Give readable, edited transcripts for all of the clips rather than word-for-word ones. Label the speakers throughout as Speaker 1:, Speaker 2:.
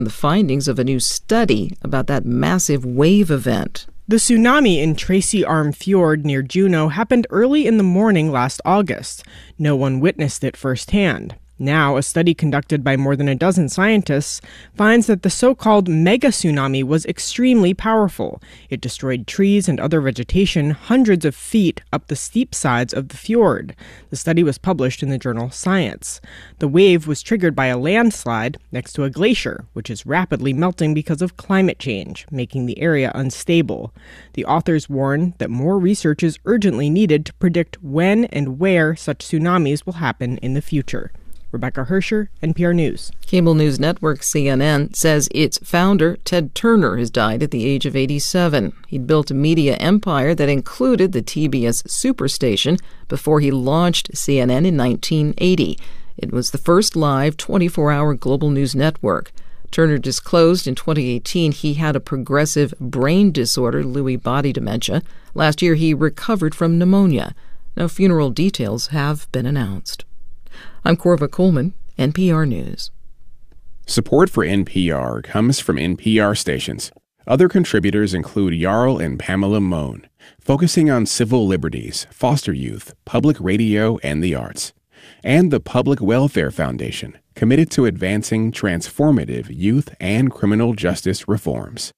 Speaker 1: the findings of a new study about that massive wave event.
Speaker 2: The tsunami in Tracy Arm Fjord near Juneau happened early in the morning last August. No one witnessed it firsthand. Now, a study conducted by more than a dozen scientists finds that the so-called mega tsunami was extremely powerful. It destroyed trees and other vegetation hundreds of feet up the steep sides of the fjord. The study was published in the journal Science. The wave was triggered by a landslide next to a glacier, which is rapidly melting because of climate change, making the area unstable. The authors warn that more research is urgently needed to predict when and where such tsunamis will happen in the future. Rebecca Hersher, NPR News.
Speaker 1: Cable news network CNN says its founder, Ted Turner, has died at the age of 87. He'd built a media empire that included the TBS Superstation before he launched CNN in 1980. It was the first live 24-hour global news network. Turner disclosed in 2018 he had a progressive brain disorder, Lewy body dementia. Last year he recovered from pneumonia. No funeral details have been announced. I'm Corva Coleman, NPR News.
Speaker 3: Support for NPR comes from NPR stations. Other contributors include Jarl and Pamela Mohn, focusing on civil liberties, foster youth, public radio, and the arts. And the Public Welfare Foundation, committed to advancing transformative youth and criminal justice reforms.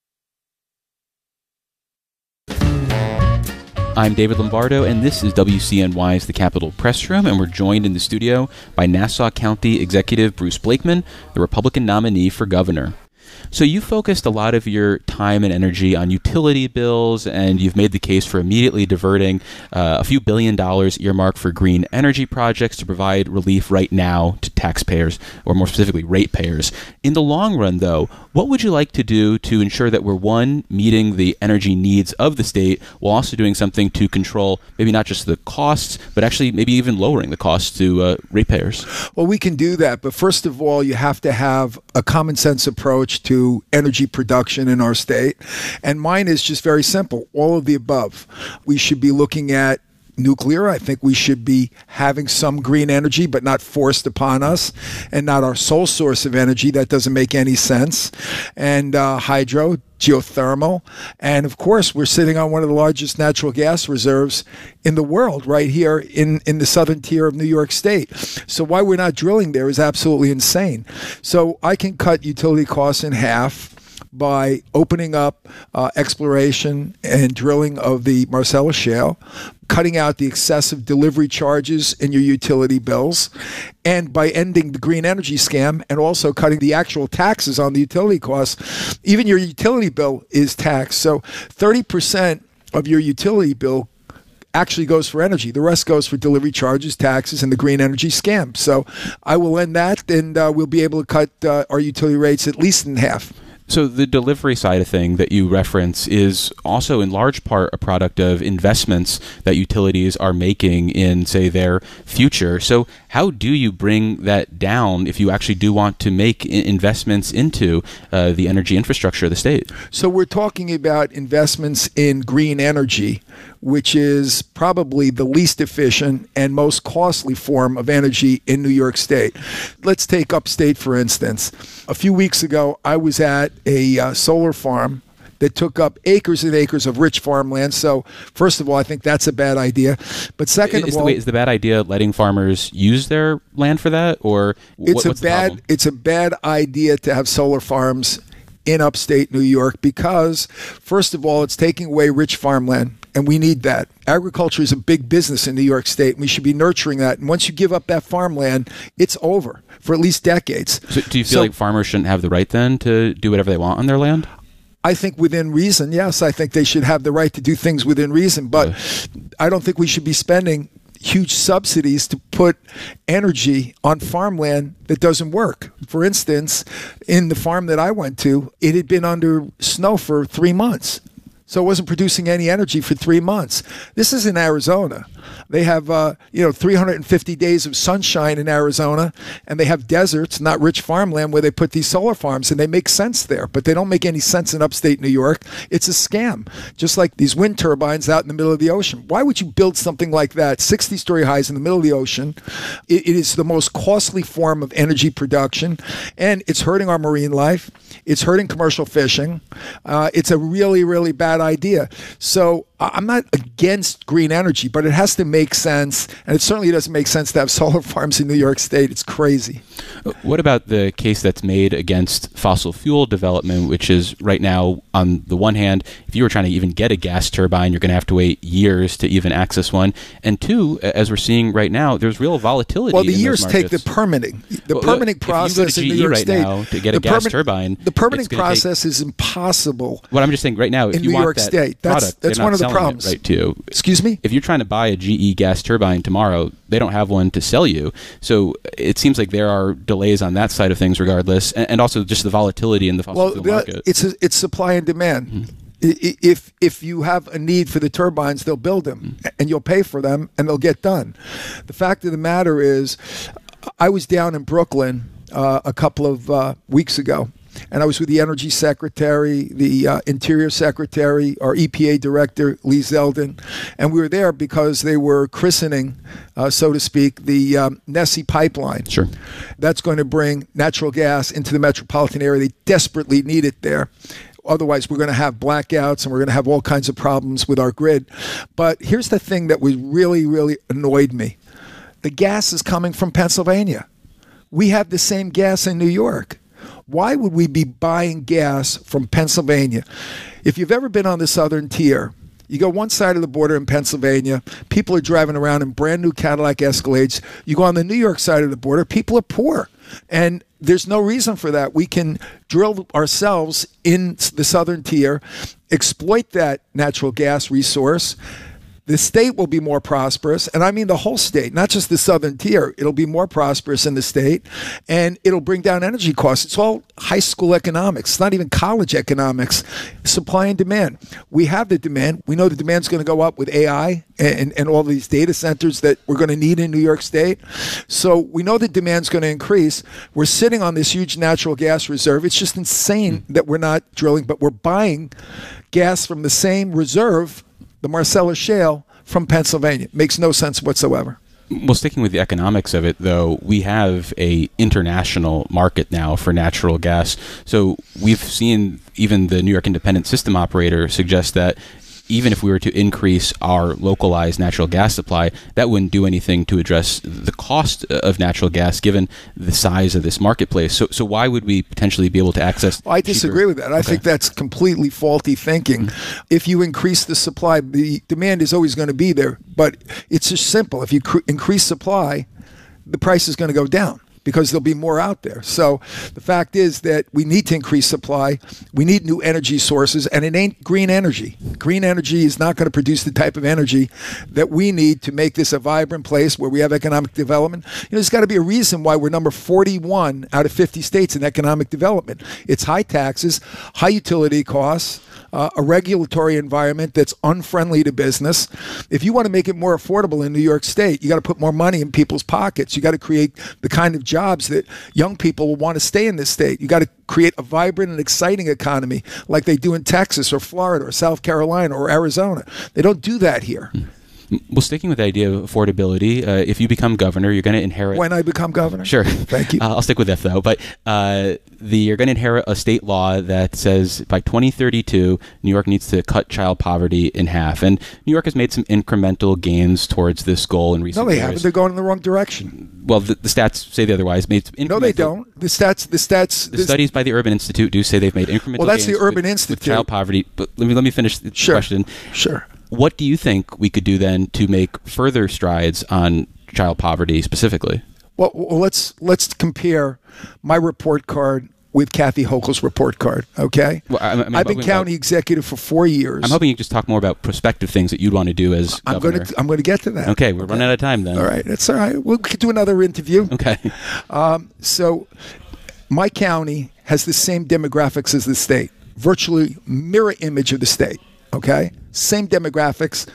Speaker 4: I'm David Lombardo, and this is WCNY's The Capitol Press Room, and we're joined in the studio by Nassau County Executive Bruce Blakeman, the Republican nominee for governor. So you focused a lot of your time and energy on utility bills, and you've made the case for immediately diverting a few $1 billion earmarked for green energy projects to provide relief right now to taxpayers, or more specifically, ratepayers. In the long run, though, what would you like to do to ensure that we're, one, meeting the energy needs of the state, while also doing something to control maybe not just the costs, but actually maybe even lowering the costs to ratepayers?
Speaker 5: Well, we can do that, but first of all, you have to have a common sense approach to energy production in our state. And mine is just very simple, all of the above. We should be looking at nuclear. I think we should be having some green energy, but not forced upon us, and not our sole source of energy. That doesn't make any sense. And hydro, geothermal. And of course, we're sitting on one of the largest natural gas reserves in the world right here in the southern tier of New York State. So why we're not drilling there is absolutely insane. So I can cut utility costs in half by opening up exploration and drilling of the Marcellus Shale, cutting out the excessive delivery charges in your utility bills, and by ending the green energy scam and also cutting the actual taxes on the utility costs. Even your utility bill is taxed. So 30% of your utility bill actually goes for energy. The rest goes for delivery charges, taxes, and the green energy scam. So I will end that, and we'll be able to cut our utility rates at least in half.
Speaker 4: So the delivery side of thing that you reference is also in large part a product of investments that utilities are making in, say, their future. So how do you bring that down if you actually do want to make investments into the energy infrastructure of the state?
Speaker 5: So we're talking about investments in green energy, which is probably the least efficient and most costly form of energy in New York State. Let's take upstate, for instance. A few weeks ago, I was at a solar farm that took up acres and acres of rich farmland. So, first of all, I think that's a bad idea. But second of all,
Speaker 4: is the bad idea letting farmers use their land for that, or what's the problem?
Speaker 5: It's a bad idea to have solar farms in upstate New York because, first of all, it's taking away rich farmland, and we need that. Agriculture is a big business in New York State, and we should be nurturing that. And once you give up that farmland, it's over for at least decades.
Speaker 4: So do you feel like farmers shouldn't have the right then to do whatever they want on their land?
Speaker 5: I think within reason, yes. I think they should have the right to do things within reason, but I don't think we should be spending huge subsidies to put energy on farmland that doesn't work. For instance, in the farm that I went to, it had been under snow for 3 months. So it wasn't producing any energy for 3 months. This is in Arizona. They have, 350 days of sunshine in Arizona, and they have deserts, not rich farmland, where they put these solar farms, and they make sense there. But they don't make any sense in upstate New York. It's a scam, just like these wind turbines out in the middle of the ocean. Why would you build something like that, 60-story highs in the middle of the ocean? It is the most costly form of energy production, and it's hurting our marine life. It's hurting commercial fishing. It's a really, really bad idea. So I'm not against green energy, but it has to make sense. And it certainly doesn't make sense to have solar farms in New York State. It's crazy.
Speaker 4: What about the case that's made against fossil fuel development, which is right now, on the one hand, if you were trying to even get a gas turbine, you're going to have to wait years to even access one. And two, as we're seeing right now, there's real volatility.
Speaker 5: Well, the
Speaker 4: in
Speaker 5: years
Speaker 4: those
Speaker 5: take the
Speaker 4: markets.
Speaker 5: permitting. The permitting process
Speaker 4: if you
Speaker 5: in New York
Speaker 4: right
Speaker 5: State
Speaker 4: now to get a gas turbine,
Speaker 5: the permitting process is impossible.
Speaker 4: What I'm just saying right now, if
Speaker 5: in
Speaker 4: you
Speaker 5: New
Speaker 4: want
Speaker 5: York
Speaker 4: that
Speaker 5: State,
Speaker 4: product,
Speaker 5: that's
Speaker 4: they're
Speaker 5: one
Speaker 4: not
Speaker 5: of the
Speaker 4: selling
Speaker 5: problems.
Speaker 4: It right to you.
Speaker 5: Excuse me?
Speaker 4: If you're trying to buy a GE gas turbine tomorrow, they don't have one to sell you. So it seems like there are delays on that side of things regardless, and also just the volatility in the fossil fuel market.
Speaker 5: It's supply and demand. Mm-hmm. If you have a need for the turbines, they'll build them, and you'll pay for them, and they'll get done. The fact of the matter is, I was down in Brooklyn a couple of weeks ago, and I was with the Energy Secretary, the Interior Secretary, our EPA Director, Lee Zeldin, and we were there because they were christening, so to speak, the Nessie pipeline.
Speaker 4: Sure.
Speaker 5: That's going to bring natural gas into the metropolitan area. They desperately need it there. Otherwise, we're going to have blackouts and we're going to have all kinds of problems with our grid. But here's the thing that was really, really annoyed me. The gas is coming from Pennsylvania. We have the same gas in New York. Why would we be buying gas from Pennsylvania? If you've ever been on the southern tier, you go one side of the border in Pennsylvania, people are driving around in brand new Cadillac Escalades. You go on the New York side of the border, people are poor. And there's no reason for that. We can drill ourselves in the southern tier, exploit that natural gas resource. The state will be more prosperous, and I mean the whole state, not just the southern tier. It'll be more prosperous in the state, and it'll bring down energy costs. It's all high school economics. It's not even college economics. Supply and demand. We have the demand. We know the demand's going to go up with AI and all these data centers that we're going to need in New York State. So we know the demand's going to increase. We're sitting on this huge natural gas reserve. It's just insane that we're not drilling, but we're buying gas from the same reserve, the Marcellus Shale, from Pennsylvania. Makes no sense whatsoever.
Speaker 4: Well, sticking with the economics of it, though, we have a international market now for natural gas. So we've seen even the New York Independent System Operator suggest that even if we were to increase our localized natural gas supply, that wouldn't do anything to address the cost of natural gas given the size of this marketplace. So why would we potentially be able to access
Speaker 5: I disagree with that. I think that's completely faulty thinking. If you increase the supply, the demand is always going to be there. But it's just simple. If you increase supply, the price is going to go down, because there'll be more out there. So the fact is that we need to increase supply. We need new energy sources, and it ain't green energy. Green energy is not going to produce the type of energy that we need to make this a vibrant place where we have economic development. There's got to be a reason why we're number 41 out of 50 states in economic development. It's high taxes, high utility costs, a regulatory environment that's unfriendly to business. If you want to make it more affordable in New York State, you got to put more money in people's pockets. You got to create the kind of jobs that young people will want to stay in this state. You got to create a vibrant and exciting economy like they do in Texas or Florida or South Carolina or Arizona. They don't do that here.
Speaker 4: Well, sticking with the idea of affordability, if you become governor, you're going to inherit...
Speaker 5: When I become governor?
Speaker 4: Sure.
Speaker 5: Thank you.
Speaker 4: I'll stick with if, though. But you're going to inherit a state law that says by 2032, New York needs to cut child poverty in half. And New York has made some incremental gains towards this goal in recent years.
Speaker 5: No, they haven't. They're going in the wrong direction.
Speaker 4: Well, the stats say the otherwise.
Speaker 5: No, they don't. The studies
Speaker 4: by the Urban Institute do say they've made incremental gains.
Speaker 5: Well, that's the Urban Institute.
Speaker 4: With child poverty. But let me finish the question.
Speaker 5: Sure.
Speaker 4: What do you think we could do then to make further strides on child poverty specifically?
Speaker 5: Well, let's compare my report card with Kathy Hochul's report card, okay?
Speaker 4: Well,
Speaker 5: I've been county executive for 4 years.
Speaker 4: I'm hoping you just talk more about prospective things that you'd want to do as governor.
Speaker 5: I'm going to get to that.
Speaker 4: Okay, we're running out of time then.
Speaker 5: All right, that's all right. We could do another interview.
Speaker 4: Okay.
Speaker 5: So my county has the same demographics as the state, virtually mirror image of the state. okay? Same demographics.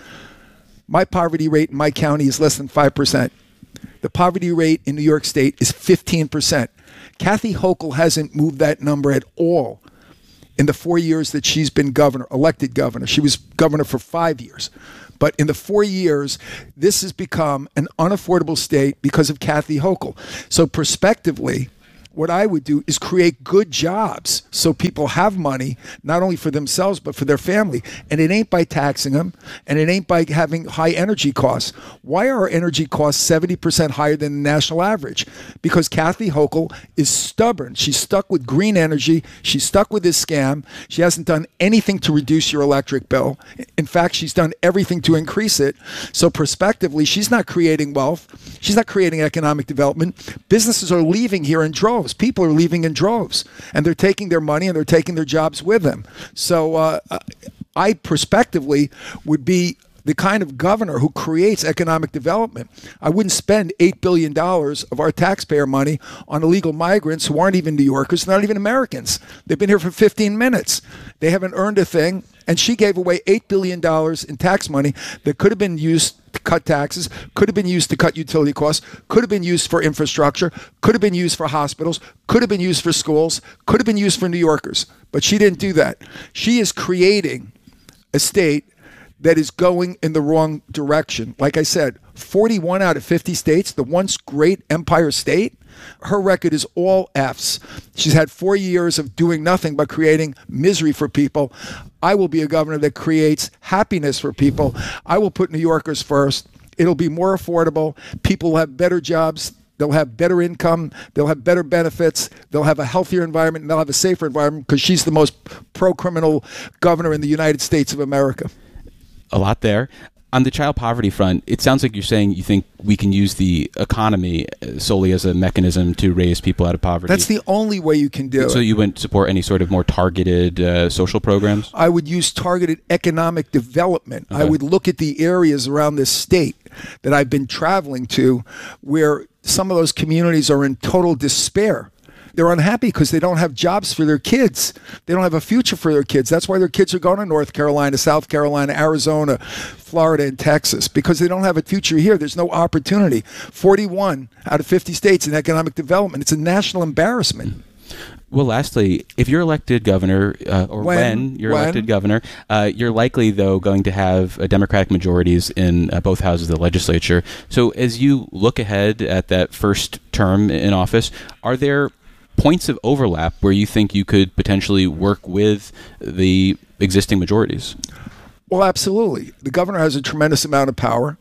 Speaker 5: My poverty rate in my county is less than 5%. The poverty rate in New York State is 15%. Kathy Hochul hasn't moved that number at all in the 4 years that she's been governor, elected governor. She was governor for 5 years. But in the 4 years, this has become an unaffordable state because of Kathy Hochul. So prospectively, what I would do is create good jobs so people have money, not only for themselves, but for their family. And it ain't by taxing them, and it ain't by having high energy costs. Why are our energy costs 70% higher than the national average? Because Kathy Hochul is stubborn. She's stuck with green energy. She's stuck with this scam. She hasn't done anything to reduce your electric bill. In fact, she's done everything to increase it. So prospectively, she's not creating wealth. She's not creating economic development. Businesses are leaving here in droves. People are leaving in droves, and they're taking their money and they're taking their jobs with them. So I prospectively would be the kind of governor who creates economic development. I wouldn't spend $8 billion of our taxpayer money on illegal migrants who aren't even New Yorkers, not even Americans. They've been here for 15 minutes. They haven't earned a thing. And she gave away $8 billion in tax money that could have been used to cut taxes, could have been used to cut utility costs, could have been used for infrastructure, could have been used for hospitals, could have been used for schools, could have been used for New Yorkers. But she didn't do that. She is creating a state that is going in the wrong direction. Like I said, 41 out of 50 states, the once great empire state, her record is all Fs. She's had 4 years of doing nothing but creating misery for people. I will be a governor that creates happiness for people. I will put New Yorkers first. It'll be more affordable. People will have better jobs. They'll have better income. They'll have better benefits. They'll have a healthier environment, and they'll have a safer environment because she's the most pro-criminal governor in the United States of America.
Speaker 4: A lot there. On the child poverty front, it sounds like you're saying you think we can use the economy solely as a mechanism to raise people out of poverty.
Speaker 5: That's the only way you can do it.
Speaker 4: So you wouldn't support any sort of more targeted social programs?
Speaker 5: I would use targeted economic development. Okay. I would look at the areas around this state that I've been traveling to where some of those communities are in total despair. They're unhappy because they don't have jobs for their kids. They don't have a future for their kids. That's why their kids are going to North Carolina, South Carolina, Arizona, Florida, and Texas, because they don't have a future here. There's no opportunity. 41 out of 50 states in economic development. It's a national embarrassment.
Speaker 4: Well, lastly, if you're elected governor, when you're elected governor, you're likely, though, going to have Democratic majorities in both houses of the legislature. So as you look ahead at that first term in office, are there points of overlap where you think you could potentially work with the existing majorities?
Speaker 5: Well, absolutely. The governor has a tremendous amount of power,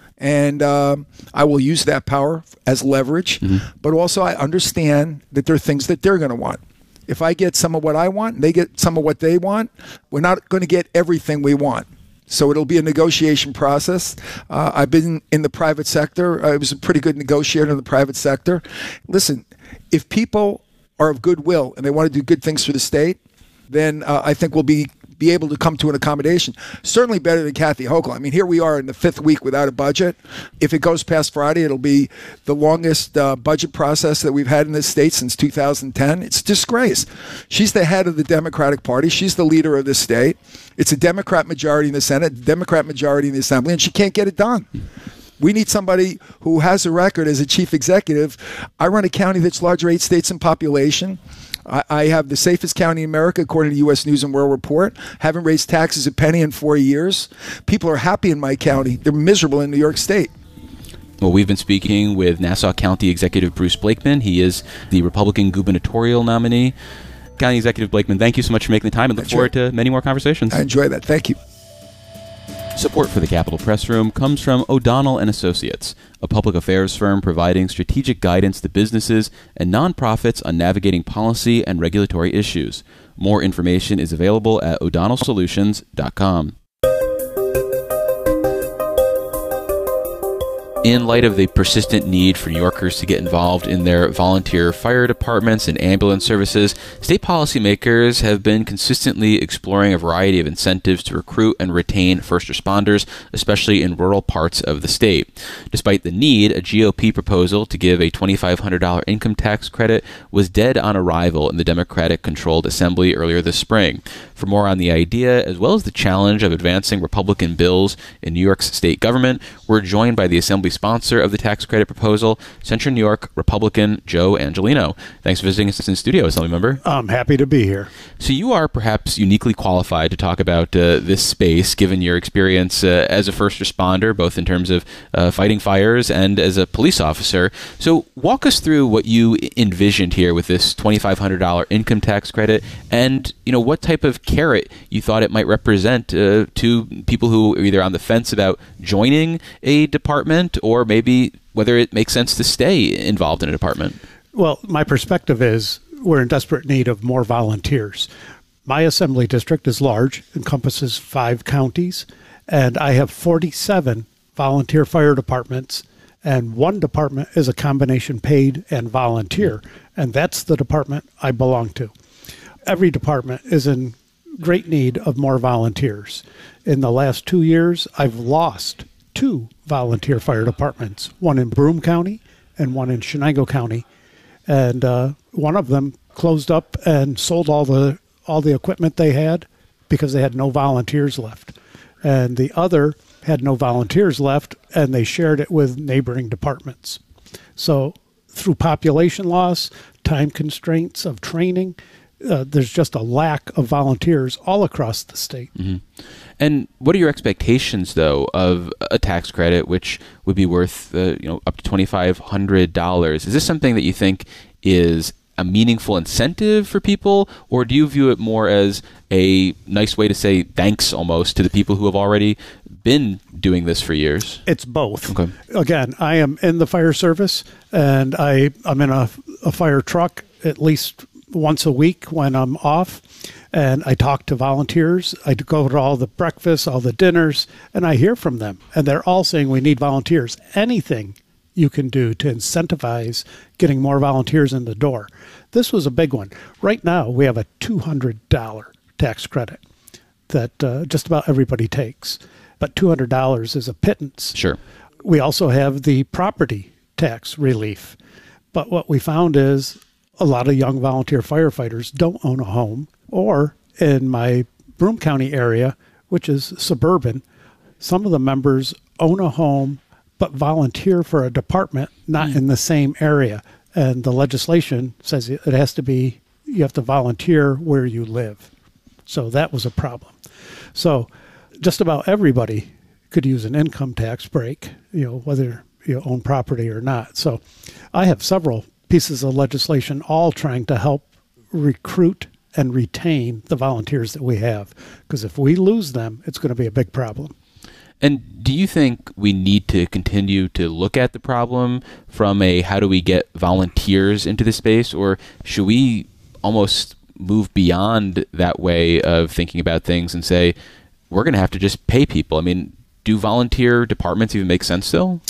Speaker 5: and I will use that power as leverage. Mm-hmm. But also I understand that there are things that they're going to want. If I get some of what I want, and they get some of what they want, we're not going to get everything we want. So it'll be a negotiation process. I've been in the private sector. I was a pretty good negotiator in the private sector. Listen, if people are of goodwill and they want to do good things for the state, then I think we'll be able to come to an accommodation. Certainly better than Kathy Hochul. I mean, here we are in the 5th week without a budget. If it goes past Friday, it'll be the longest budget process that we've had in this state since 2010. It's a disgrace. She's the head of the Democratic Party. She's the leader of the state. It's a Democrat majority in the Senate, Democrat majority in the Assembly, and she can't get it done. We need somebody who has a record as a chief executive. I run a county that's larger 8 states in population. I have the safest county in America, according to U.S. News and World Report. Haven't raised taxes a penny in 4 years. People are happy in my county. They're miserable in New York State.
Speaker 4: Well, we've been speaking with Nassau County Executive Bruce Blakeman. He is the Republican gubernatorial nominee. County Executive Blakeman, thank you so much for making the time, and look forward to many more conversations.
Speaker 5: I enjoy that. Thank you.
Speaker 4: Support for the Capitol Press Room comes from O'Donnell & Associates, a public affairs firm providing strategic guidance to businesses and nonprofits on navigating policy and regulatory issues. More information is available at o'donnellsolutions.com. In light of the persistent need for New Yorkers to get involved in their volunteer fire departments and ambulance services, state policymakers have been consistently exploring a variety of incentives to recruit and retain first responders, especially in rural parts of the state. Despite the need, a GOP proposal to give a $2,500 income tax credit was dead on arrival in the Democratic-controlled Assembly earlier this spring. For more on the idea, as well as the challenge of advancing Republican bills in New York's state government, we're joined by the Assembly sponsor of the tax credit proposal, Central New York Republican Joe Angelino. Thanks for visiting us in studio, Assembly member.
Speaker 6: I'm happy to be here.
Speaker 4: So you are perhaps uniquely qualified to talk about this space, given your experience as a first responder, both in terms of fighting fires and as a police officer. So walk us through what you envisioned here with this $2,500 income tax credit, and what type of carrot you thought it might represent to people who are either on the fence about joining a department, or maybe whether it makes sense to stay involved in a department.
Speaker 6: Well, my perspective is we're in desperate need of more volunteers. My assembly district is large, encompasses 5 counties, and I have 47 volunteer fire departments, and one department is a combination paid and volunteer, and that's the department I belong to. Every department is in great need of more volunteers. In the last 2 years, I've lost 2 volunteer fire departments, one in Broome County and one in Chenango County. And one of them closed up and sold all the equipment they had because they had no volunteers left. And the other had no volunteers left, and they shared it with neighboring departments. So through population loss, time constraints of training, there's just a lack of volunteers all across the state.
Speaker 4: Mm-hmm. And what are your expectations, though, of a tax credit, which would be worth up to $2,500? Is this something that you think is a meaningful incentive for people, or do you view it more as a nice way to say thanks almost to the people who have already been doing this for years?
Speaker 6: It's both.
Speaker 4: Okay.
Speaker 6: Again, I am in the fire service, and I'm in a fire truck at least once a week when I'm off, and I talk to volunteers. I go to all the breakfasts, all the dinners, and I hear from them, and they're all saying we need volunteers. Anything you can do to incentivize getting more volunteers in the door. This was a big one. Right now, we have a $200 tax credit that just about everybody takes, but $200 is a pittance.
Speaker 4: Sure.
Speaker 6: We also have the property tax relief, but what we found is a lot of young volunteer firefighters don't own a home, or in my Broome County area, which is suburban, some of the members own a home but volunteer for a department not in the same area. And the legislation says it has to be, you have to volunteer where you live. So that was a problem. So just about everybody could use an income tax break, whether you own property or not. So I have several pieces of legislation all trying to help recruit and retain the volunteers that we have. Because if we lose them, it's going to be a big problem.
Speaker 4: And do you think we need to continue to look at the problem from a how do we get volunteers into the space, or should we almost move beyond that way of thinking about things and say we're going to have to just pay people? I mean, do volunteer departments even make sense still?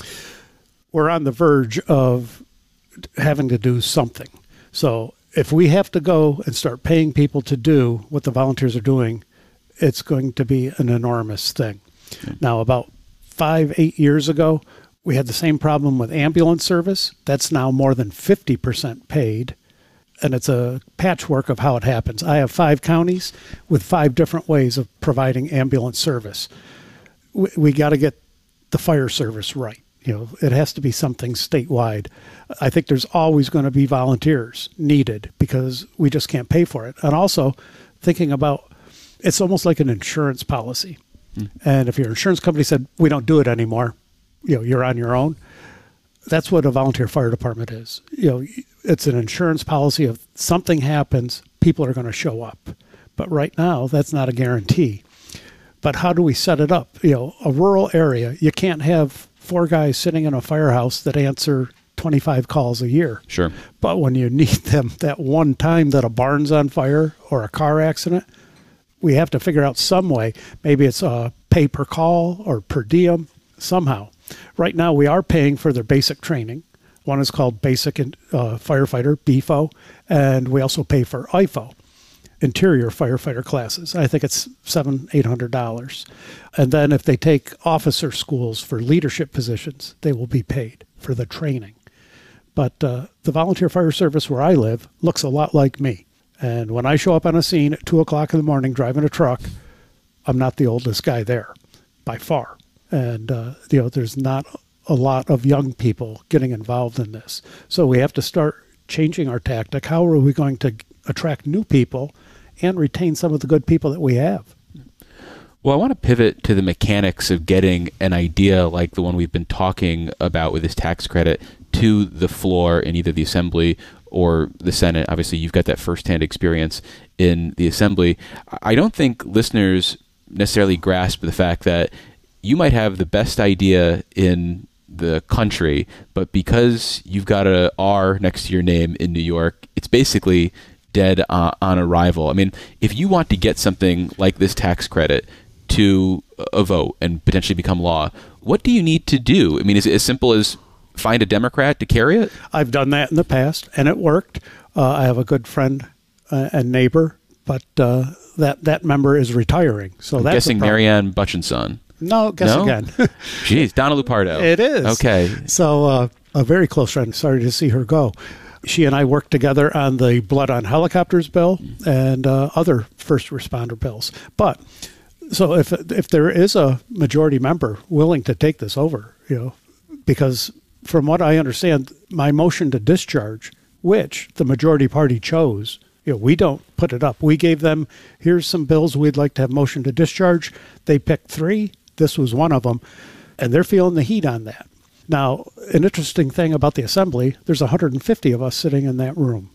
Speaker 6: We're on the verge of having to do something. So if we have to go and start paying people to do what the volunteers are doing, it's going to be an enormous thing. Okay. Now, about 5-8 years ago, we had the same problem with ambulance service. That's now more than 50% paid, and it's a patchwork of how it happens. I have 5 counties with 5 different ways of providing ambulance service. We got to get the fire service right. It has to be something statewide. I think there's always going to be volunteers needed because we just can't pay for it. And also thinking about, it's almost like an insurance policy. And if your insurance company said, we don't do it anymore, you're on your own. That's what a volunteer fire department is. It's an insurance policy of something happens, people are going to show up. But right now, that's not a guarantee. But how do we set it up? A rural area, you can't have 4 guys sitting in a firehouse that answer 25 calls a year.
Speaker 4: Sure.
Speaker 6: But when you need them that one time that a barn's on fire or a car accident, we have to figure out some way. Maybe it's a pay per call or per diem somehow. Right now, we are paying for their basic training. One is called Basic Firefighter, BFO, and we also pay for IFO, Interior Firefighter classes. I think it's $700-800. And then if they take officer schools for leadership positions, they will be paid for the training. But the volunteer fire service where I live looks a lot like me. And when I show up on a scene at 2 o'clock in the morning driving a truck, I'm not the oldest guy there, by far. And, there's not a lot of young people getting involved in this. So we have to start changing our tactic. How are we going to attract new people and retain some of the good people that we have?
Speaker 4: Well, I want to pivot to the mechanics of getting an idea like the one we've been talking about with this tax credit to the floor in either the Assembly or the Senate. Obviously, you've got that firsthand experience in the Assembly. I don't think listeners necessarily grasp the fact that you might have the best idea in the country, but because you've got a R next to your name in New York, it's basically dead on arrival. I mean, if you want to get something like this tax credit to a vote and potentially become law, what do you need to do? I mean, is it as simple as find a Democrat to carry it?
Speaker 6: I've done that in the past, and it worked. I have a good friend and neighbor, but that member is retiring. So
Speaker 4: I'm
Speaker 6: that's
Speaker 4: guessing Marianne Butchinson.
Speaker 6: No, guess again.
Speaker 4: Jeez, Donna Lupardo.
Speaker 6: It is.
Speaker 4: Okay.
Speaker 6: So a very close friend. Sorry to see her go. She and I worked together on the Blood on Helicopters bill and other first responder bills. But so if there is a majority member willing to take this over, because from what I understand, my motion to discharge, which the majority party chose, we don't put it up. We gave them, here's some bills we'd like to have motion to discharge. They picked 3. This was one of them, and they're feeling the heat on that. Now, an interesting thing about the Assembly, there's 150 of us sitting in that room.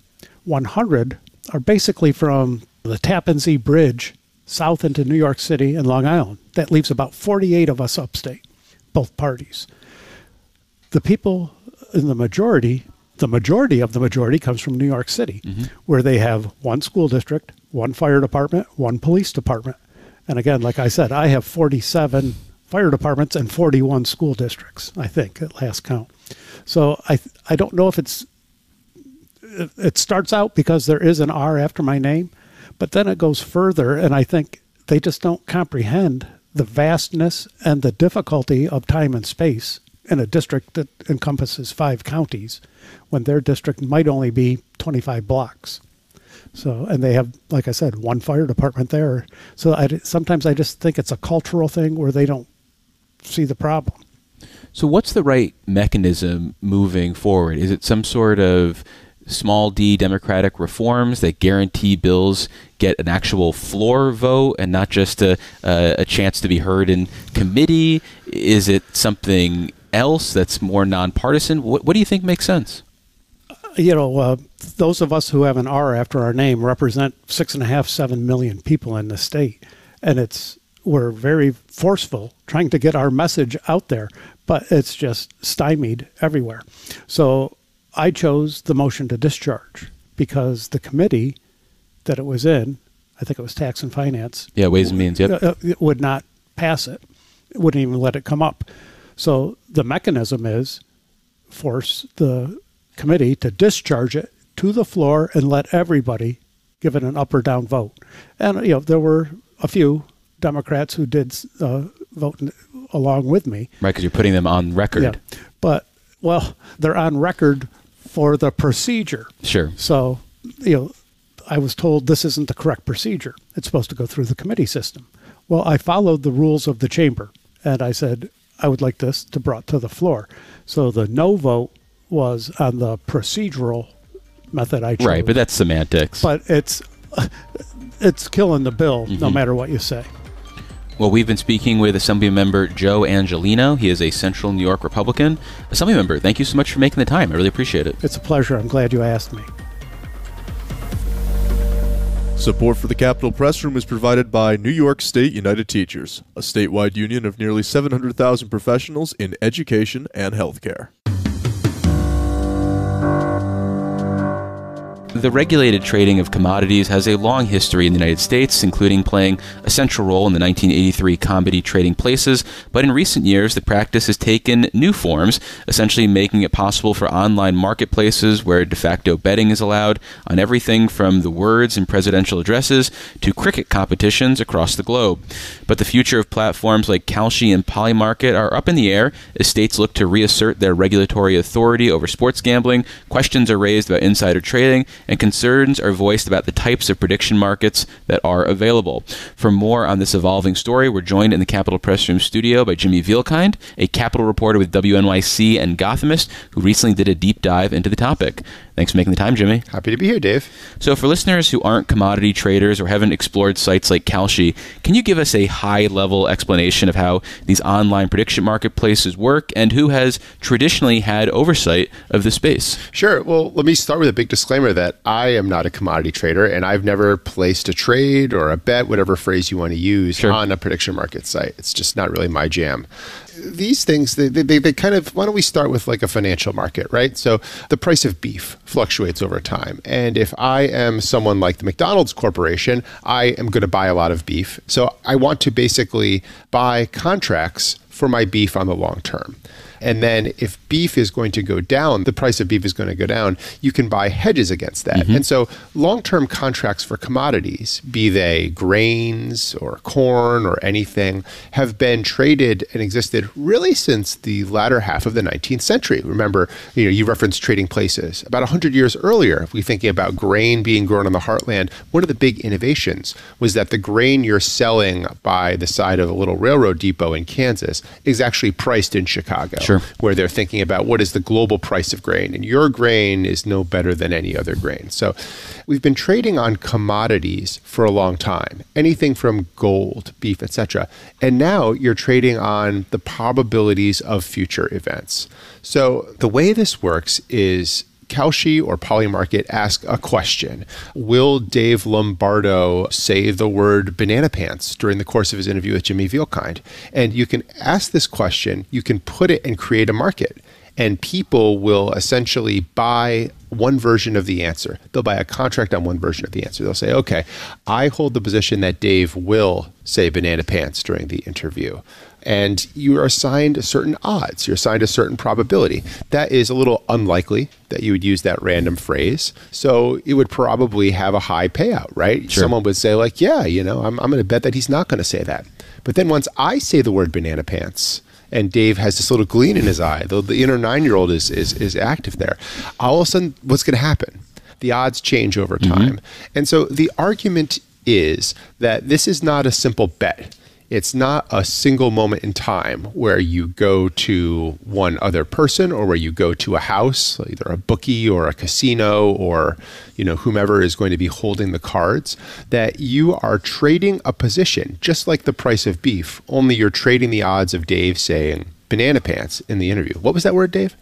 Speaker 6: 100 are basically from the Tappan Zee Bridge south into New York City and Long Island. That leaves about 48 of us upstate, both parties. The people in the majority of the majority comes from New York City, where they have one school district, one fire department, one police department. And again, like I said, I have 47 fire departments and 41 school districts, I think, at last count. So I don't know if it starts out because there is an R after my name, but then it goes further, and I think they just don't comprehend the vastness and the difficulty of time and space in a district that encompasses 5 counties when their district might only be 25 blocks. So, and they have, like I said, one fire department there. So sometimes I just think it's a cultural thing where they don't see the problem.
Speaker 4: So what's the right mechanism moving forward? Is it some sort of small d democratic reforms that guarantee bills get an actual floor vote and not just a chance to be heard in committee? Is it something else that's more nonpartisan? What do you think makes sense?
Speaker 6: Those of us who have an R after our name represent 6.5–7 million people in the state. And we're very forceful trying to get our message out there, but it's just stymied everywhere. So I chose the motion to discharge because the committee that it was in, I think it was Tax and Finance.
Speaker 4: Yeah, Ways and Means, yep.
Speaker 6: Would not pass it. It wouldn't even let it come up. So the mechanism is force the committee to discharge it to the floor and let everybody give it an up or down vote. And, there were a few Democrats who did vote along with me.
Speaker 4: Right, because you're putting them on record.
Speaker 6: Yeah. But, they're on record for the procedure.
Speaker 4: Sure.
Speaker 6: So, I was told this isn't the correct procedure. It's supposed to go through the committee system. Well, I followed the rules of the chamber, and I said, I would like this to brought to the floor. So the no vote was on the procedural method I chose.
Speaker 4: Right, but that's semantics.
Speaker 6: But it's killing the bill, no matter what you say.
Speaker 4: Well, we've been speaking with Assemblymember Joe Angelino. He is a Central New York Republican. Assemblymember, thank you so much for making the time. I really appreciate it.
Speaker 6: It's a pleasure. I'm glad you asked me.
Speaker 7: Support for the Capitol Press Room is provided by New York State United Teachers, a statewide union of nearly 700,000 professionals in education and healthcare.
Speaker 4: the regulated trading of commodities has a long history in the United States, including playing a central role in the 1983 Commodity Trading Places, but in recent years the practice has taken new forms, essentially making it possible for online marketplaces where de facto betting is allowed on everything from the words in presidential addresses to cricket competitions across the globe. But the future of platforms like Kalshi and Polymarket are up in the air as states look to reassert their regulatory authority over sports gambling. Questions are raised about insider trading, and concerns are voiced about the types of prediction markets that are available. For more on this evolving story, we're joined in the Capitol Press Room studio by Jimmy Vielkind, a Capitol reporter with WNYC and Gothamist, who recently did a deep dive into the topic. Thanks for making the time, Jimmy.
Speaker 8: Happy to be here, Dave.
Speaker 4: So for listeners who aren't commodity traders or haven't explored sites like Kalshi, can you give us a high-level explanation of how these online prediction marketplaces work and who has traditionally had oversight of the space?
Speaker 8: Sure. Well, let me start with a big disclaimer that I am not a commodity trader, and I've never placed a trade or a bet, whatever phrase you want to use, on a prediction market site. It's just not really my jam. These things, they kind of, why don't we start with like a financial market, right? So the price of beef fluctuates over time. And if I am someone like the McDonald's Corporation, I am going to buy a lot of beef. So I want to basically buy contracts for my beef on the long term. And then if beef is going to go down, the price of beef is going to go down, you can buy hedges against that. And so long-term contracts for commodities, be they grains or corn or anything, have been traded and existed really since the latter half of the 19th century. Remember, you referenced Trading Places. About 100 years earlier, if we're thinking about grain being grown on the heartland, one of the big innovations was that the grain you're selling by the side of a little railroad depot in Kansas is actually priced in Chicago.
Speaker 4: Sure.
Speaker 8: Where they're thinking about what is the global price of grain, and your grain is no better than any other grain. So we've been trading on commodities for a long time, anything from gold, beef, etc. And now you're trading on the probabilities of future events. So the way this works is Kalshi or Polymarket ask a question. Will Dave Lombardo say the word banana pants during the course of his interview with Jimmy Vielkind? And you can ask this question, you can put it and create a market. And people will essentially buy one version of the answer. They'll buy a contract on one version of the answer. They'll say, okay, I hold the position that Dave will say banana pants during the interview. And you are assigned certain odds. You're assigned a certain probability. That is a little unlikely that you would use that random phrase. So it would probably have a high payout, right? Sure. Someone would say like, yeah, I'm going to bet that he's not going to say that. But then once I say the word banana pants, and Dave has this little gleam in his eye, the inner 9-year-old is active there, all of a sudden, what's going to happen? The odds change over time. And so the argument is that this is not a simple bet. It's not a single moment in time where you go to one other person or where you go to a house, either a bookie or a casino or whomever is going to be holding the cards, that you are trading a position just like the price of beef, only you're trading the odds of Dave saying banana pants in the interview. What was that word, Dave?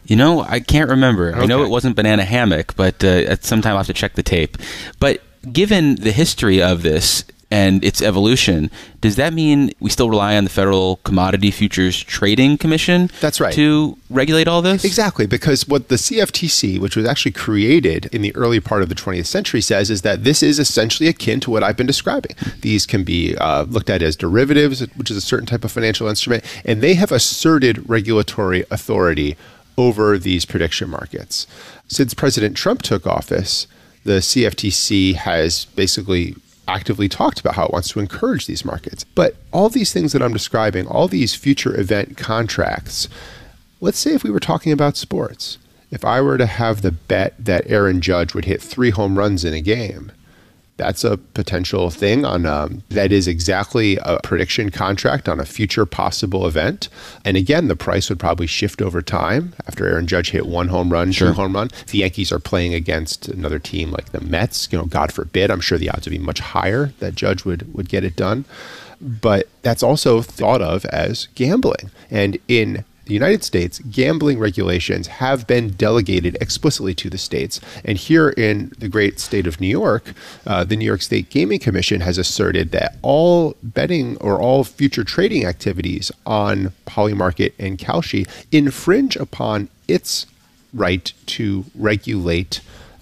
Speaker 4: I can't remember. Okay. I know it wasn't banana hammock, but at some time I'll have to check the tape. But given the history of this and its evolution, does that mean we still rely on the Federal Commodity Futures Trading Commission?
Speaker 8: That's right.
Speaker 4: To regulate all this?
Speaker 8: Exactly, because what the CFTC, which was actually created in the early part of the 20th century, says is that this is essentially akin to what I've been describing. These can be looked at as derivatives, which is a certain type of financial instrument, and they have asserted regulatory authority over these prediction markets. Since President Trump took office, the CFTC has basically actively talked about how it wants to encourage these markets. But all these things that I'm describing, all these future event contracts, let's say if we were talking about sports, if I were to have the bet that Aaron Judge would hit 3 home runs in a game, that's a potential thing on that is exactly a prediction contract on a future possible event. And again, the price would probably shift over time after Aaron Judge hit 1 home run, 2 home run. If the Yankees are playing against another team like the Mets, God forbid, I'm sure the odds would be much higher that Judge would get it done. But that's also thought of as gambling. And in the United States, gambling regulations have been delegated explicitly to the states. And here in the great state of New York, the New York State Gaming Commission has asserted that all betting or all future trading activities on Polymarket and Kalshi infringe upon its right to regulate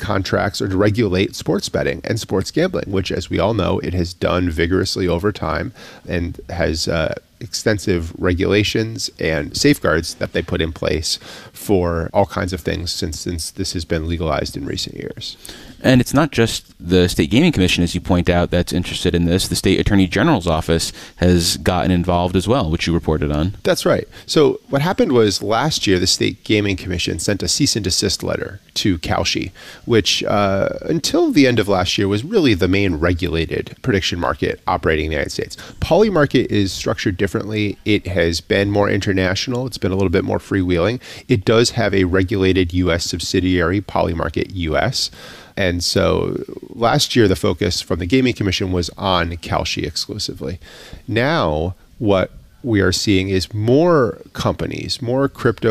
Speaker 8: contracts or to regulate sports betting and sports gambling, which, as we all know, it has done vigorously over time and has extensive regulations and safeguards that they put in place for all kinds of things since this has been legalized in recent years.
Speaker 4: And it's not just the State Gaming Commission, as you point out, that's interested in this. The State Attorney General's office has gotten involved as well, which you reported on.
Speaker 8: That's right. So what happened was last year, the State Gaming Commission sent a cease and desist letter to Kalshi, which until the end of last year was really the main regulated prediction market operating in the United States. Polymarket is structured differently. It has been more international. It's been a little bit more freewheeling. It does have a regulated U.S. subsidiary, Polymarket US. And so last year, the focus from the Gaming Commission was on Kalshi exclusively. Now, what we are seeing is more companies, more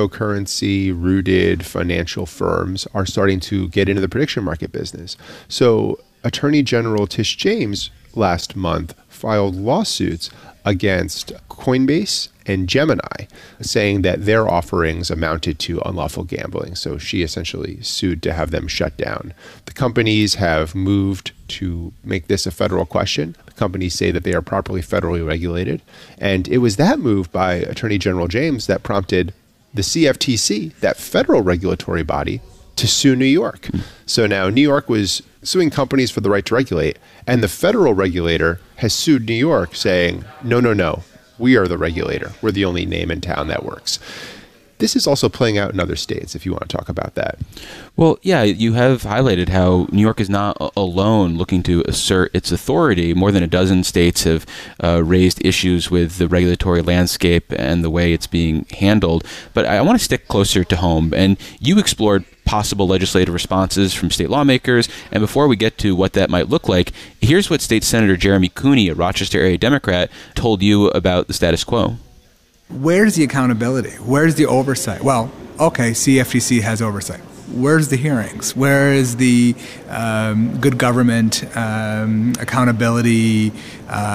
Speaker 8: cryptocurrency-rooted financial firms are starting to get into the prediction market business. So Attorney General Tish James last month filed lawsuits against Coinbase and Gemini, saying that their offerings amounted to unlawful gambling. So she essentially sued to have them shut down. The companies have moved to make this a federal question. The companies say that they are properly federally regulated. And it was that move by Attorney General James that prompted the CFTC, that federal regulatory body, to sue New York. So now New York was suing companies for the right to regulate, and the federal regulator has sued New York saying, no, we are the regulator. We're the only name in town that works. This is also playing out in other states, if you want to talk about that.
Speaker 4: Well, yeah, you have highlighted how New York is not alone looking to assert its authority. More than a dozen states have raised issues with the regulatory landscape and the way it's being handled. But I want to stick closer to home. And you explored possible legislative responses from state lawmakers. And before we get to what that might look like, here's what State Senator Jeremy Cooney, a Rochester area Democrat, told you about the status quo.
Speaker 9: Where's the accountability? Where's the oversight? Well, okay, CFTC has oversight. Where's the hearings? Where is the good government accountability?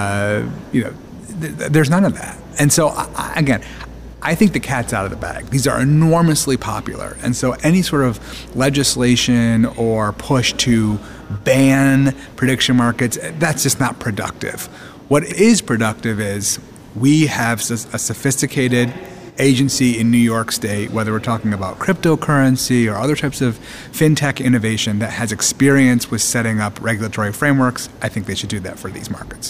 Speaker 9: There's none of that. And so, again, I think the cat's out of the bag. These are enormously popular. And so any sort of legislation or push to ban prediction markets, that's just not productive. What is productive is we have a sophisticated agency in New York State, whether we're talking about cryptocurrency or other types of fintech innovation that has experience with setting up regulatory frameworks. I think they should do that for these markets.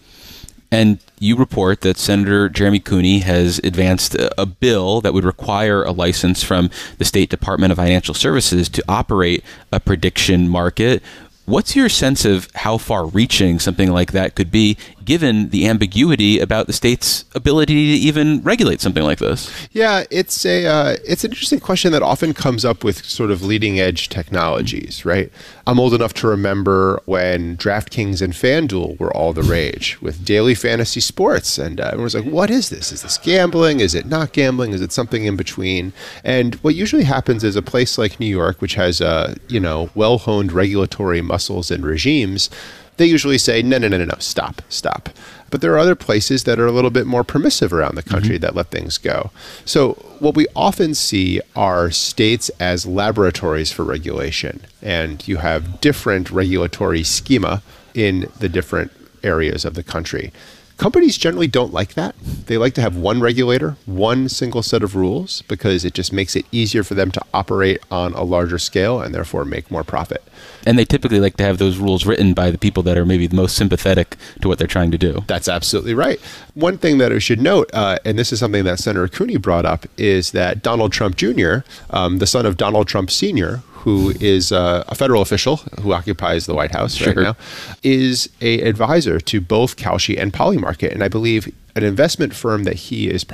Speaker 4: And you report that Senator Jeremy Cooney has advanced a bill that would require a license from the State Department of Financial Services to operate a prediction market. What's your sense of how far-reaching something like that could be, given the ambiguity about the state's ability to even regulate something like this?
Speaker 8: Yeah, it's an interesting question that often comes up with sort of leading-edge technologies, right? I'm old enough to remember when DraftKings and FanDuel were all the rage with daily fantasy sports, and everyone was like, what is this? Is this gambling? Is it not gambling? Is it something in between? And what usually happens is a place like New York, which has well-honed regulatory muscles and regimes, they usually say, no, stop. But there are other places that are a little bit more permissive around the country that let things go. So what we often see are states as laboratories for regulation, and you have different regulatory schema in the different areas of the country. Companies generally don't like that. They like to have one regulator, one single set of rules, because it just makes it easier for them to operate on a larger scale and therefore make more profit.
Speaker 4: And they typically like to have those rules written by the people that are maybe the most sympathetic to what they're trying to do.
Speaker 8: That's absolutely right. One thing that I should note, and this is something that Senator Cooney brought up, is that Donald Trump Jr., the son of Donald Trump Sr., who is a federal official who occupies the White House right now, is an advisor to both Kalshi and Polymarket. And I believe an investment firm that he is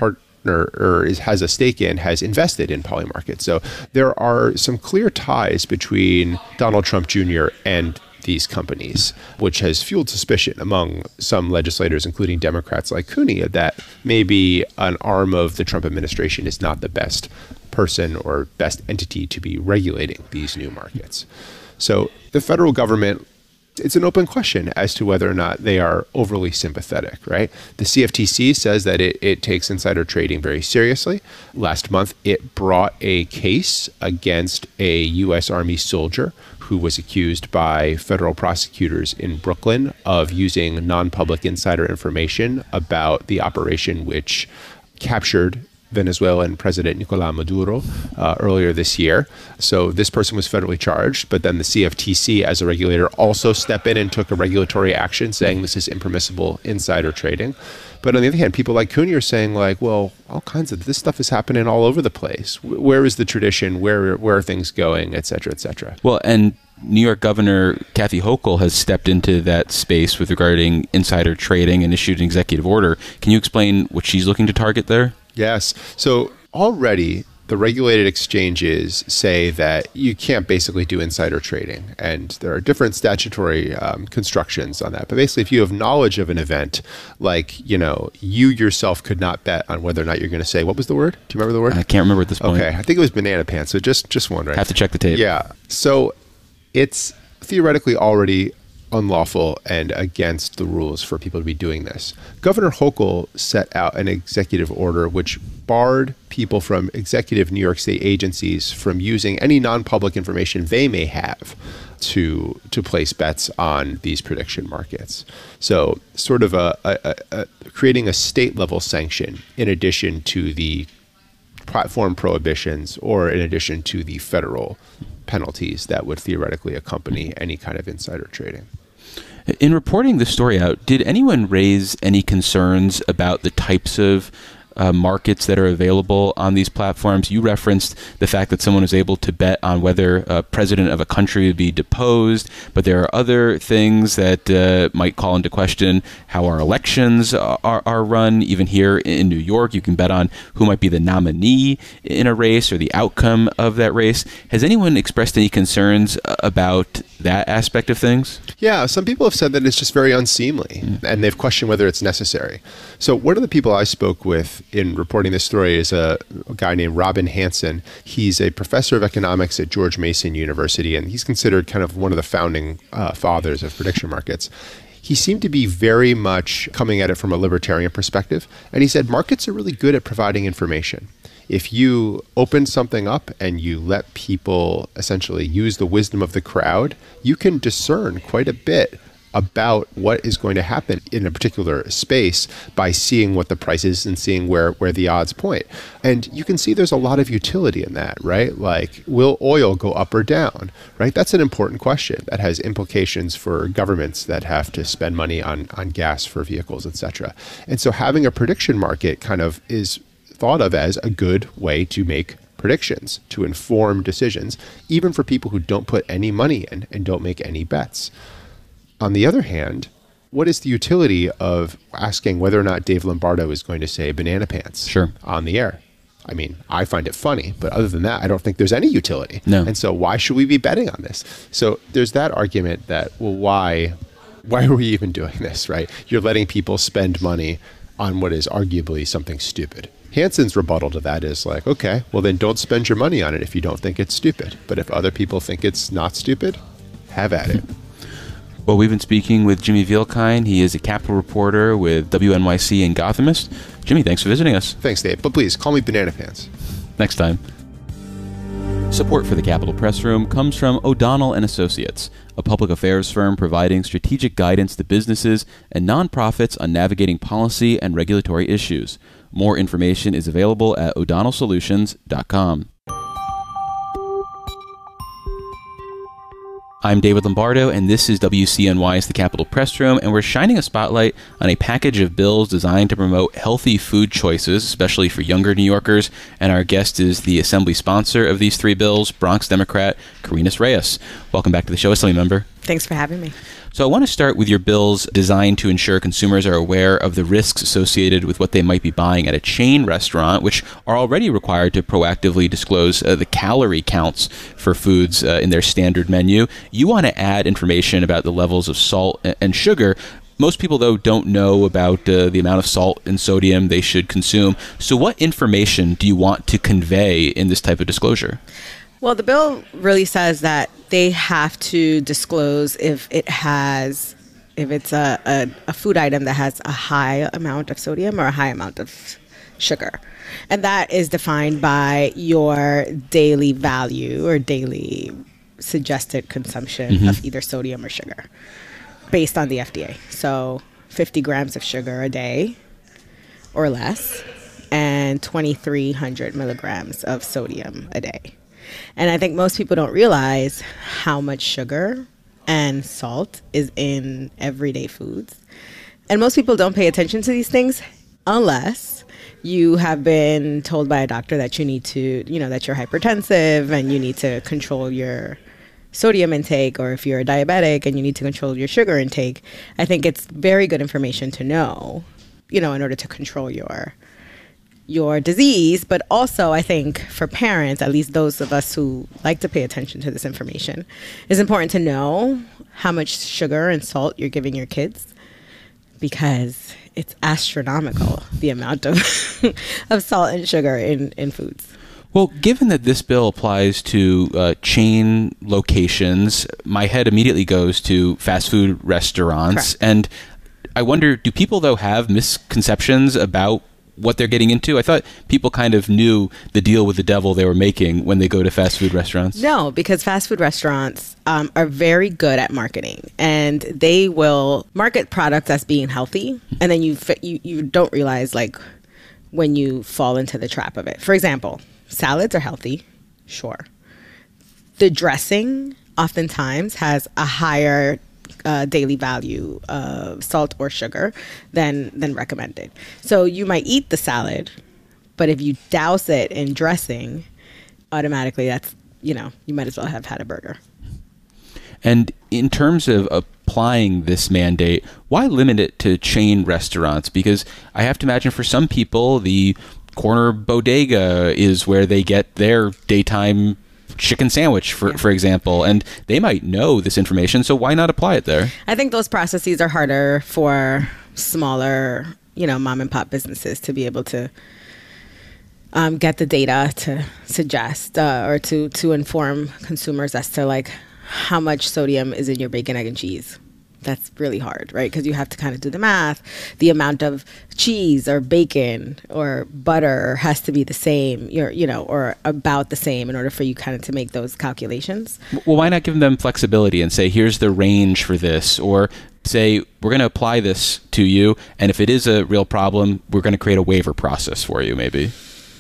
Speaker 8: has a stake in has invested in Polymarket. So there are some clear ties between Donald Trump Jr. and these companies, which has fueled suspicion among some legislators, including Democrats like Cooney, that maybe an arm of the Trump administration is not the best person or best entity to be regulating these new markets. So the federal government It's an open question as to whether or not they are overly sympathetic, right? The CFTC says that it takes insider trading very seriously. Last month, it brought a case against a U.S. Army soldier who was accused by federal prosecutors in Brooklyn of using non-public insider information about the operation which captured Venezuelan President Nicolás Maduro earlier this year. So this person was federally charged, but then the CFTC as a regulator also stepped in and took a regulatory action saying this is impermissible insider trading. But on the other hand, people like Cooney are saying like, well, all kinds of this stuff is happening all over the place. Where is the tradition? Where are things going, et cetera, et cetera?
Speaker 4: Well, and New York Governor Kathy Hochul has stepped into that space with regarding insider trading and issued an executive order. Can you explain what she's looking to target there?
Speaker 8: Yes. So already the regulated exchanges say that you can't basically do insider trading. And there are different statutory constructions on that. But basically, if you have knowledge of an event, like, you yourself could not bet on whether or not you're going to say, what was the word? Do you remember the word?
Speaker 4: I can't remember at this point.
Speaker 8: Okay. I think it was banana pants. So just wondering.
Speaker 4: Have to check the tape.
Speaker 8: Yeah. So it's theoretically already unlawful and against the rules for people to be doing this. Governor Hochul set out an executive order which barred people from executive New York State agencies from using any non-public information they may have to place bets on these prediction markets. So sort of creating a state-level sanction in addition to the platform prohibitions or in addition to the federal penalties that would theoretically accompany any kind of insider trading.
Speaker 4: In reporting the story out, did anyone raise any concerns about the types of markets that are available on these platforms? You referenced the fact that someone was able to bet on whether a president of a country would be deposed, but there are other things that might call into question how our elections are run. Even here in New York, you can bet on who might be the nominee in a race or the outcome of that race. Has anyone expressed any concerns about that aspect of things?
Speaker 8: Yeah, some people have said that it's just very unseemly, and they've questioned whether it's necessary. So one of the people I spoke with in reporting this story is a guy named Robin Hanson. He's a professor of economics at George Mason University, and he's considered kind of one of the founding fathers of prediction markets. He seemed to be very much coming at it from a libertarian perspective, and he said markets are really good at providing information. If you open something up and you let people essentially use the wisdom of the crowd, you can discern quite a bit about what is going to happen in a particular space by seeing what the price is and seeing where the odds point. And you can see there's a lot of utility in that, right? Like, will oil go up or down, right? That's an important question that has implications for governments that have to spend money on gas for vehicles, etc. And so having a prediction market kind of is thought of as a good way to make predictions, to inform decisions, even for people who don't put any money in and don't make any bets. On the other hand, what is the utility of asking whether or not Dave Lombardo is going to say banana pants on the air? I mean, I find it funny, but other than that, I don't think there's any utility.
Speaker 4: No.
Speaker 8: And so why should we be betting on this? So there's that argument that, well, why are we even doing this, right? You're letting people spend money on what is arguably something stupid. Hanson's rebuttal to that is like, okay, well then don't spend your money on it if you don't think it's stupid. But if other people think it's not stupid, have at it.
Speaker 4: Well, we've been speaking with Jimmy Vielkind. He is a Capitol reporter with WNYC and Gothamist. Jimmy, thanks for visiting us.
Speaker 8: Thanks, Dave. But please, call me Banana Pants.
Speaker 4: Next time. Support for the Capitol Press Room comes from O'Donnell & Associates, a public affairs firm providing strategic guidance to businesses and nonprofits on navigating policy and regulatory issues. More information is available at o'donnellsolutions.com. I'm David Lombardo, and this is WCNY's The Capitol Press Room, and we're shining a spotlight on a package of bills designed to promote healthy food choices, especially for younger New Yorkers, and our guest is the Assembly sponsor of these three bills, Bronx Democrat Carinas Reyes. Welcome back to the show, Assembly Member.
Speaker 10: Thanks for having me.
Speaker 4: So I want to start with your bills designed to ensure consumers are aware of the risks associated with what they might be buying at a chain restaurant, which are already required to proactively disclose the calorie counts for foods in their standard menu. You want to add information about the levels of salt and sugar. Most people, though, don't know about the amount of salt and sodium they should consume. So what information do you want to convey in this type of disclosure?
Speaker 10: Well, the bill really says that they have to disclose if it's a food item that has a high amount of sodium or a high amount of sugar. And that is defined by your daily value or daily suggested consumption of either sodium or sugar based on the FDA. So 50 grams of sugar a day or less and 2,300 milligrams of sodium a day. And I think most people don't realize how much sugar and salt is in everyday foods. And most people don't pay attention to these things unless you have been told by a doctor that you need to, that you're hypertensive and you need to control your sodium intake, or if you're a diabetic and you need to control your sugar intake. I think it's very good information to know, in order to control your disease. But also, I think for parents, at least those of us who like to pay attention to this information, it's important to know how much sugar and salt you're giving your kids, because it's astronomical, the amount of of salt and sugar in foods.
Speaker 4: Well, given that this bill applies to chain locations, my head immediately goes to fast food restaurants.
Speaker 10: Correct.
Speaker 4: And I wonder, do people, though, have misconceptions about what they're getting into? I thought people kind of knew the deal with the devil they were making when they go to fast food restaurants.
Speaker 10: No, because fast food restaurants are very good at marketing, and they will market products as being healthy, and then you don't realize when you fall into the trap of it. For example, salads are healthy, sure. The dressing oftentimes has a higher daily value of salt or sugar than recommended. So you might eat the salad, but if you douse it in dressing, automatically that's, you might as well have had a burger.
Speaker 4: And in terms of applying this mandate, why limit it to chain restaurants? Because I have to imagine for some people, the corner bodega is where they get their daytime chicken sandwich, for example, and they might know this information, so why not apply it there?
Speaker 10: I think those processes are harder for smaller, mom and pop businesses to be able to get the data to suggest or to inform consumers as to how much sodium is in your bacon, egg, and cheese. That's really hard, right? Because you have to kind of do the math. The amount of cheese or bacon or butter has to be the same, or about the same in order for you kind of to make those calculations.
Speaker 4: Well, why not give them flexibility and say, here's the range for this, or say, we're going to apply this to you, and if it is a real problem, we're going to create a waiver process for you, maybe?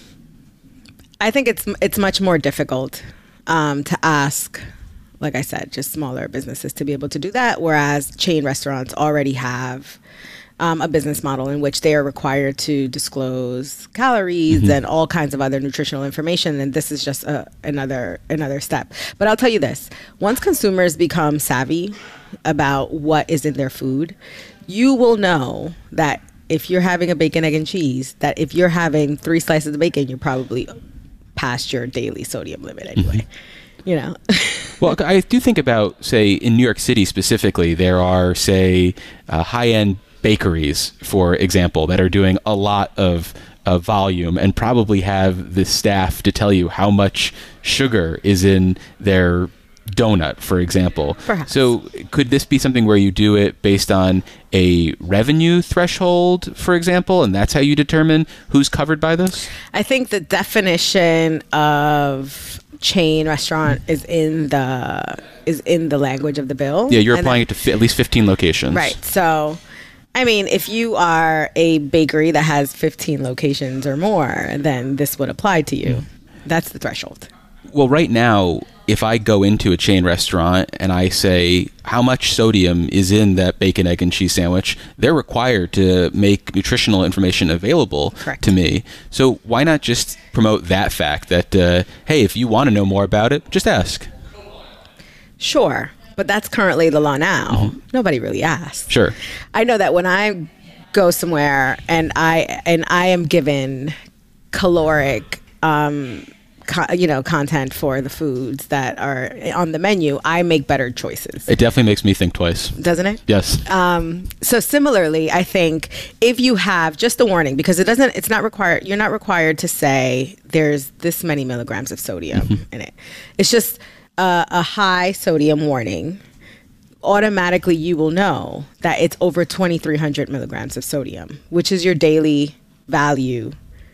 Speaker 10: I think it's much more difficult to ask, like I said, just smaller businesses to be able to do that, whereas chain restaurants already have a business model in which they are required to disclose calories and all kinds of other nutritional information, and this is just another step. But I'll tell you this, once consumers become savvy about what is in their food, you will know that if you're having a bacon, egg, and cheese, that if you're having 3 slices of bacon, you're probably past your daily sodium limit anyway.
Speaker 4: Well, I do think about, say, in New York City specifically, there are, say, high-end bakeries, for example, that are doing a lot of volume and probably have the staff to tell you how much sugar is in their donut, for example.
Speaker 10: Perhaps.
Speaker 4: So could this be something where you do it based on a revenue threshold, for example, and that's how you determine who's covered by this?
Speaker 10: I think the definition of chain restaurant is in the language of the bill.
Speaker 4: Yeah, you're applying it to at least 15 locations.
Speaker 10: Right. So, I mean, if you are a bakery that has 15 locations or more, then this would apply to you. That's the threshold.
Speaker 4: Well, right now, if I go into a chain restaurant and I say, how much sodium is in that bacon, egg, and cheese sandwich, they're required to make nutritional information available
Speaker 10: Correct.
Speaker 4: to me. So why not just promote that fact that, hey, if you want to know more about it, just ask.
Speaker 10: Sure. But that's currently the law now. Nobody really asks.
Speaker 4: Sure.
Speaker 10: I know that when I go somewhere and I am given caloric content for the foods that are on the menu, I make better choices.
Speaker 4: It definitely makes me think twice.
Speaker 10: Doesn't it?
Speaker 4: Yes.
Speaker 10: So similarly, I think if you have just a warning, because it's not required, you're not required to say there's this many milligrams of sodium in it. It's just a high sodium warning. Automatically you will know that it's over 2,300 milligrams of sodium, which is your daily value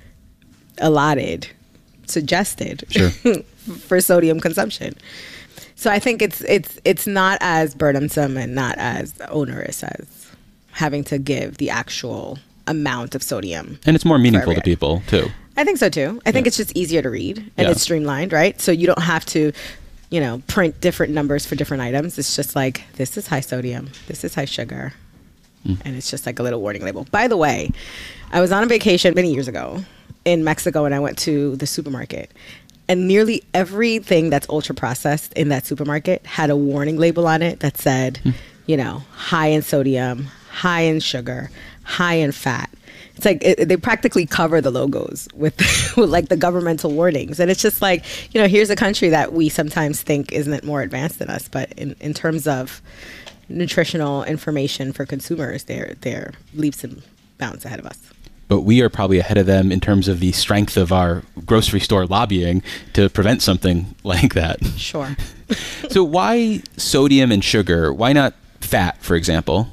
Speaker 10: suggested for sodium consumption. So I think it's not as burdensome and not as onerous as having to give the actual amount of sodium.
Speaker 4: And it's more meaningful to people too.
Speaker 10: I think so too. I think it's just easier to read and it's streamlined, right? So you don't have to, print different numbers for different items. It's just like, this is high sodium, this is high sugar. And it's just like a little warning label. By the way, I was on a vacation many years ago in Mexico, and I went to the supermarket, and nearly everything that's ultra processed in that supermarket had a warning label on it that said, high in sodium, high in sugar, high in fat. It's like they practically cover the logos with like the governmental warnings. And it's just like, here's a country that we sometimes think isn't more advanced than us. But in terms of nutritional information for consumers, they're leaps and bounds ahead of us.
Speaker 4: But we are probably ahead of them in terms of the strength of our grocery store lobbying to prevent something like that.
Speaker 10: Sure.
Speaker 4: So why sodium and sugar? Why not fat, for example?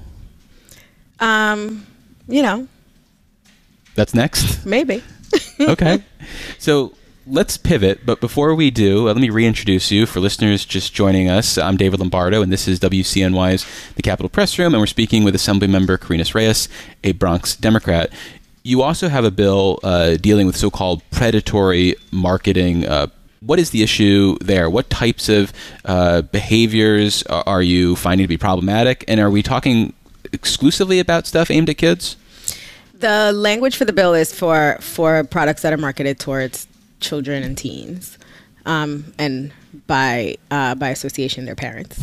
Speaker 4: That's next?
Speaker 10: Maybe.
Speaker 4: Okay. So let's pivot. But before we do, let me reintroduce you. For listeners just joining us, I'm David Lombardo, and this is WCNY's The Capitol Press Room, and we're speaking with Assemblymember Carinas Reyes, a Bronx Democrat. You also have a bill dealing with so-called predatory marketing. What is the issue there? What types of behaviors are you finding to be problematic? And are we talking exclusively about stuff aimed at kids?
Speaker 10: The language for the bill is for products that are marketed towards children and teens, and by association, their parents.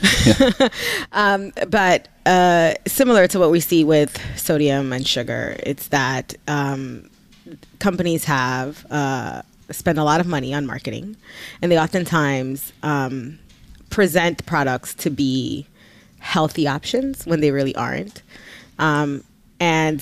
Speaker 10: But similar to what we see with sodium and sugar, it's that companies have spend a lot of money on marketing, and they oftentimes present products to be healthy options when they really aren't. And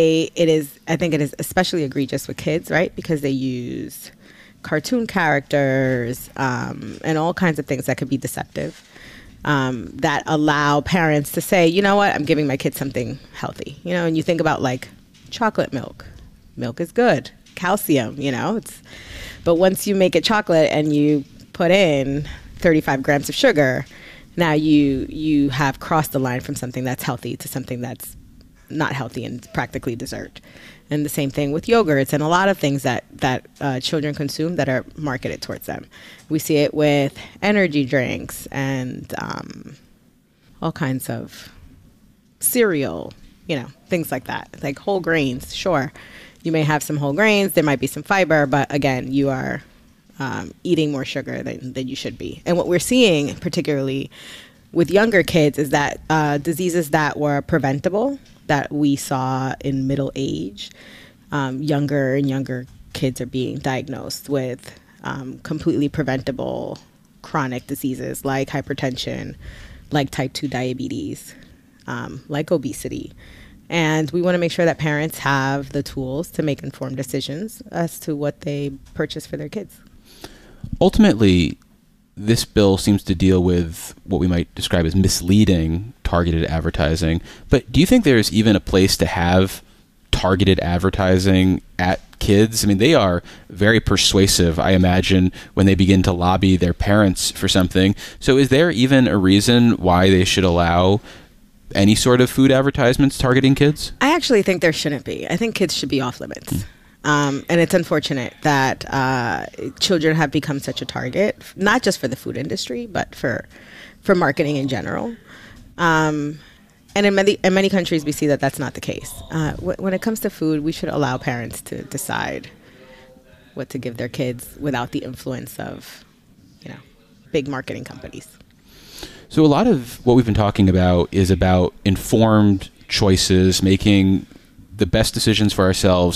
Speaker 10: I think it is especially egregious with kids, right? Because they use cartoon characters and all kinds of things that could be deceptive, that allow parents to say, you know what, I'm giving my kid something healthy. And you think about like chocolate milk. Milk is good. Calcium, but once you make it chocolate and you put in 35 grams of sugar, now you have crossed the line from something that's healthy to something that's not healthy and practically dessert. And the same thing with yogurts and a lot of things that children consume that are marketed towards them. We see it with energy drinks and all kinds of cereal, things like that. Like whole grains, sure. You may have some whole grains, there might be some fiber, but again, you are eating more sugar than you should be. And what we're seeing, particularly with younger kids, is that diseases that were preventable, that we saw in middle age, younger and younger kids are being diagnosed with completely preventable chronic diseases like hypertension, like type 2 diabetes, like obesity. And we want to make sure that parents have the tools to make informed decisions as to what they purchase for their kids.
Speaker 4: Ultimately, this bill seems to deal with what we might describe as misleading targeted advertising. But do you think there's even a place to have targeted advertising at kids? I mean, they are very persuasive, I imagine, when they begin to lobby their parents for something. So is there even a reason why they should allow any sort of food advertisements targeting kids?
Speaker 10: I actually think there shouldn't be. I think kids should be off limits. And it's unfortunate that children have become such a target, not just for the food industry, but for marketing in general. And in many countries, we see that that's not the case. When it comes to food, we should allow parents to decide what to give their kids without the influence of, big marketing companies.
Speaker 4: So a lot of what we've been talking about is about informed choices, making the best decisions for ourselves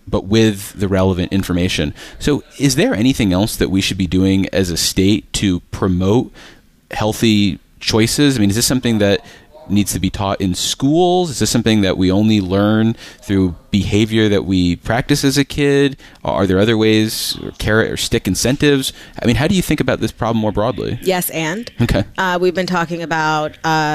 Speaker 4: but with the relevant information. So is there anything else that we should be doing as a state to promote healthy choices? I mean, is this something that needs to be taught in schools? Is this something that we only learn through behavior that we practice as a kid? Are there other ways, or carrot or stick incentives? I mean, how do you think about this problem more broadly?
Speaker 10: Yes, and.
Speaker 4: Okay.
Speaker 10: We've been talking about,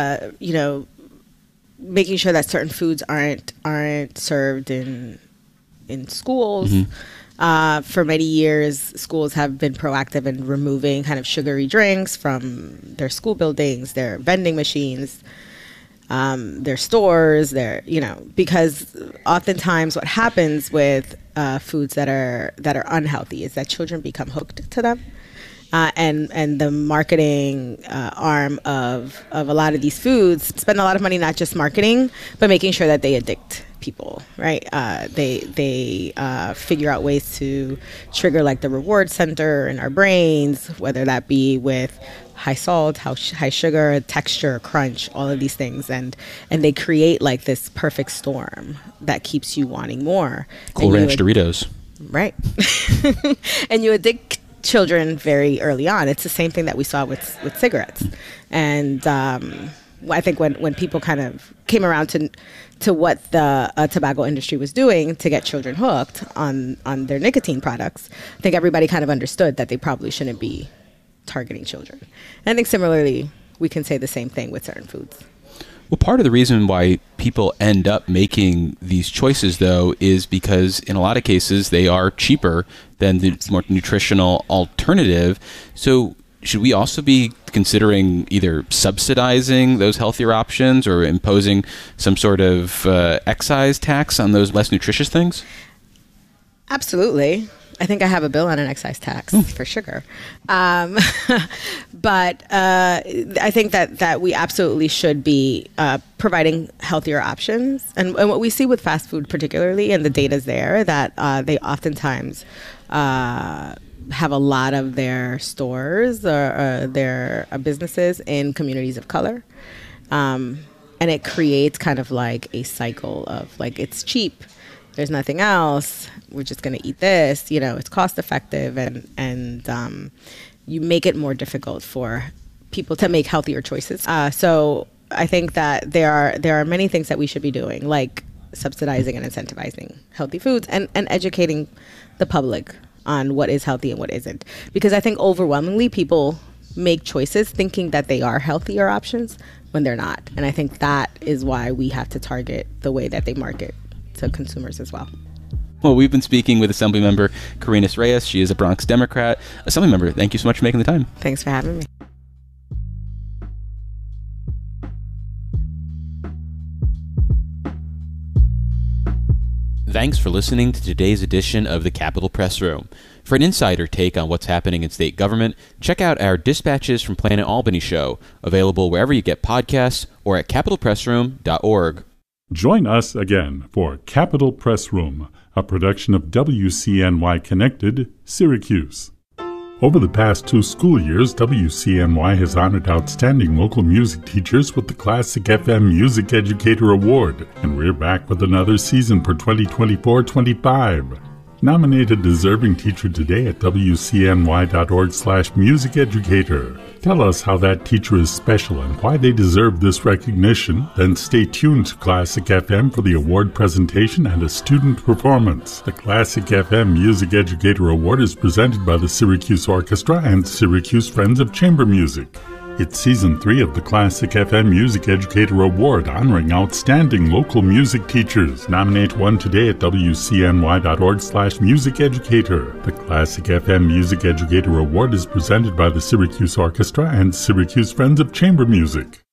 Speaker 10: making sure that certain foods aren't served in schools. Mm-hmm. For many years, schools have been proactive in removing kind of sugary drinks from their school buildings, their vending machines, their stores, because oftentimes what happens with foods that are unhealthy is that children become hooked to them. And the marketing arm of a lot of these foods spend a lot of money not just marketing, but making sure that they addict people, right? They figure out ways to trigger like the reward center in our brains, whether that be with high salt, high sugar, texture, crunch, all of these things, and they create like this perfect storm that keeps you wanting more.
Speaker 4: Cool Ranch Doritos,
Speaker 10: right? And you addict children very early on. It's the same thing that we saw with cigarettes. And I think when people kind of came around to what the tobacco industry was doing to get children hooked on their nicotine products, I think everybody kind of understood that they probably shouldn't be targeting children. And I think similarly, we can say the same thing with certain foods.
Speaker 4: Well, part of the reason why people end up making these choices, though, is because in a lot of cases they are cheaper than the more nutritional alternative. So should we also be considering either subsidizing those healthier options or imposing some sort of excise tax on those less nutritious things?
Speaker 10: Absolutely. I think I have a bill on an excise tax for sugar. But I think that we absolutely should be providing healthier options. And what we see with fast food particularly, and the data's there, that they oftentimes have a lot of their stores or their businesses in communities of color. And it creates kind of like a cycle of like, it's cheap. There's nothing else. We're just going to eat this. It's cost effective, and you make it more difficult for people to make healthier choices. So I think that there are many things that we should be doing, like subsidizing and incentivizing healthy foods and educating the public on what is healthy and what isn't. Because I think overwhelmingly people make choices thinking that they are healthier options when they're not. And I think that is why we have to target the way that they market to consumers as well.
Speaker 4: Well, we've been speaking with Assemblymember Carinas Reyes. She is a Bronx Democrat. Assemblymember, thank you so much for making the time.
Speaker 10: Thanks for having me.
Speaker 4: Thanks for listening to today's edition of the Capitol Press Room. For an insider take on what's happening in state government, check out our Dispatches from Planet Albany show, available wherever you get podcasts or at capitolpressroom.org.
Speaker 11: Join us again for Capitol Press Room, a production of WCNY Connected, Syracuse. Over the past 2 school years, WCNY has honored outstanding local music teachers with the Classic FM Music Educator Award, and we're back with another season for 2024-25. Nominate a deserving teacher today at wcny.org/musiceducator. Tell us how that teacher is special and why they deserve this recognition. Then stay tuned to Classic FM for the award presentation and a student performance. The Classic FM Music Educator Award is presented by the Syracuse Orchestra and Syracuse Friends of Chamber Music. It's Season 3 of the Classic FM Music Educator Award, honoring outstanding local music teachers. Nominate one today at wcny.org/musiceducator. The Classic FM Music Educator Award is presented by the Syracuse Orchestra and Syracuse Friends of Chamber Music.